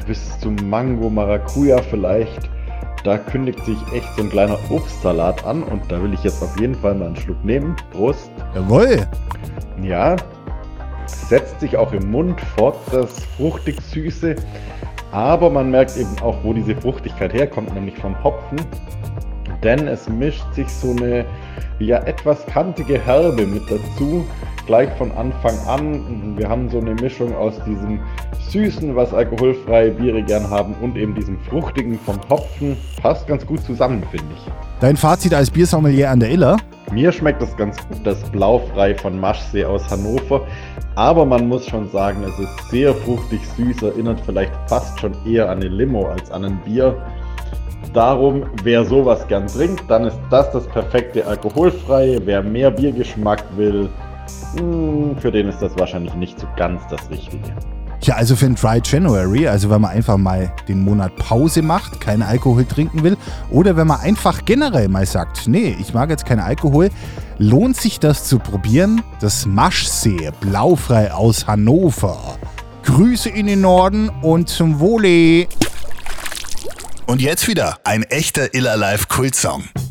bis zum Mango, Maracuja vielleicht. Da kündigt sich echt so ein kleiner Obstsalat an und da will ich jetzt auf jeden Fall mal einen Schluck nehmen. Prost. Jawohl. Ja, setzt sich auch im Mund fort, das fruchtig-süße. Aber man merkt eben auch, wo diese Fruchtigkeit herkommt, nämlich vom Hopfen. Denn es mischt sich so eine etwas kantige Herbe mit dazu, gleich von Anfang an. Wir haben so eine Mischung aus diesem Süßen, was alkoholfreie Biere gern haben, und eben diesem Fruchtigen vom Hopfen. Passt ganz gut zusammen, finde ich. Dein Fazit als Biersommelier an der Iller? Mir schmeckt das ganz gut, das Blaufrei von Maschsee aus Hannover. Aber man muss schon sagen, es ist sehr fruchtig süß, erinnert vielleicht fast schon eher an eine Limo als an ein Bier. Darum, wer sowas gern trinkt, dann ist das perfekte Alkoholfreie. Wer mehr Biergeschmack will, für den ist das wahrscheinlich nicht so ganz das Richtige. Ja, also für ein Dry January, also wenn man einfach mal den Monat Pause macht, keinen Alkohol trinken will, oder wenn man einfach generell mal sagt, nee, ich mag jetzt keinen Alkohol, lohnt sich das zu probieren. Das Maschsee Blaufrei aus Hannover. Grüße in den Norden und zum Wohle. Und jetzt wieder ein echter Iller Live Kultsong.